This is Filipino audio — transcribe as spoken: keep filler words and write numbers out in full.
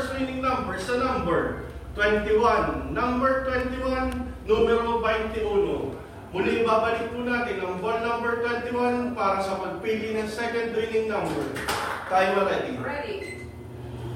first winning number sa number twenty-one. Number twenty-one, numero twenty-one. Muli babalik po natin ang ball number twenty-one para sa pagpili ng second winning number. Tayo ready? Ready.